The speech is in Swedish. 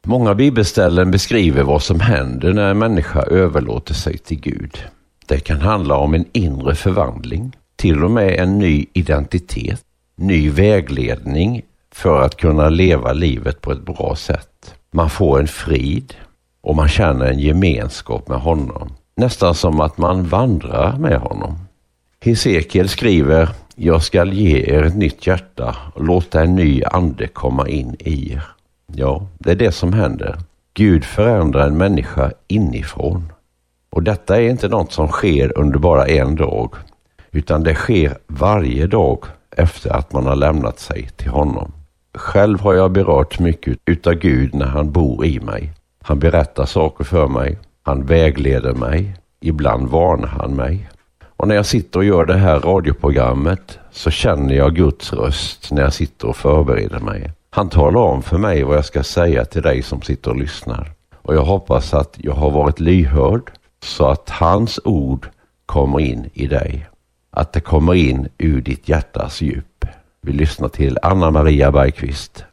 Många bibelställen beskriver vad som händer när en människa överlåter sig till Gud. Det kan handla om en inre förvandling, till och med en ny identitet, ny vägledning för att kunna leva livet på ett bra sätt. Man får en frid och man känner en gemenskap med honom. Nästan som att man vandrar med honom. Hesekiel skriver: jag ska ge er ett nytt hjärta och låta en ny ande komma in i er. Ja, det är det som händer. Gud förändrar en människa inifrån. Och detta är inte något som sker under bara en dag, utan det sker varje dag efter att man har lämnat sig till honom. Själv har jag berört mycket utav Gud när han bor i mig. Han berättar saker för mig, han vägleder mig, ibland varnar han mig. Och när jag sitter och gör det här radioprogrammet så känner jag Guds röst när jag sitter och förbereder mig. Han talar om för mig vad jag ska säga till dig som sitter och lyssnar. Och jag hoppas att jag har varit lyhörd så att hans ord kommer in i dig. Att det kommer in ur ditt hjärtas djup. Vi lyssnar till Anna Maria Bergqvist.